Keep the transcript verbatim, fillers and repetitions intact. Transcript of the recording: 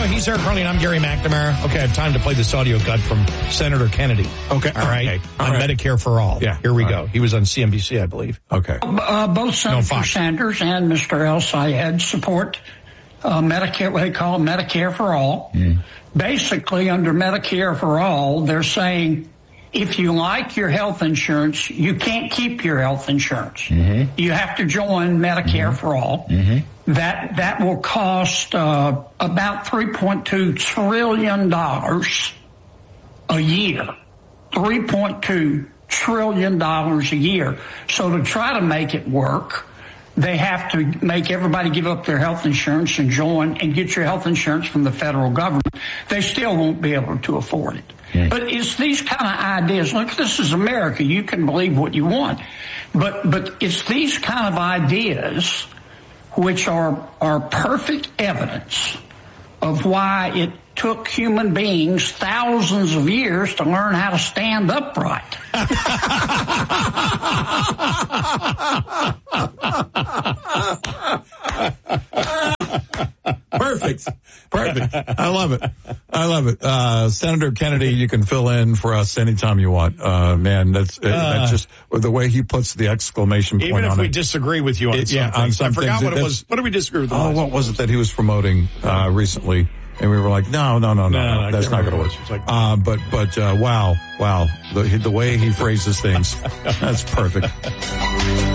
he's Eric Carly, and I'm Gary McNamara. Okay, I have time to play this audio cut from Senator Kennedy. Okay. All right. Okay. On All right. Medicare for All. Yeah. Here we All go. right. He was on C N B C, I believe. Okay. Uh, both Senator No, Sanders and Mister El Sayed support uh, Medicare, what they call Medicare for All. Mm. Basically, under Medicare for All, they're saying if you like your health insurance, you can't keep your health insurance. Mm-hmm. You have to join Medicare mm-hmm. for All. Mm-hmm. That that will cost uh, about three point two trillion dollars a year. three point two trillion dollars a year. So to try to make it work, they have to make everybody give up their health insurance and join and get your health insurance from the federal government. They still won't be able to afford it. Mm. But it's these kind of ideas. Look, this is America. You can believe what you want. But but it's these kind of ideas which are are perfect evidence of why it took human beings thousands of years to learn how to stand upright. Perfect. Perfect. I love it. I love it. Uh, Senator Kennedy, you can fill in for us anytime you want. Uh, man, that's, uh, that's just the way he puts the exclamation point on it. Even if we disagree with you on it, some yeah, things. on some I forgot things, what it was. What did we disagree with? Oh, what was it that he was promoting, uh, recently? And we were like, no, no, no, no, no, no, no that's not going to work. Like, uh, but, but, uh, wow, wow. The, the way he phrases things, that's perfect.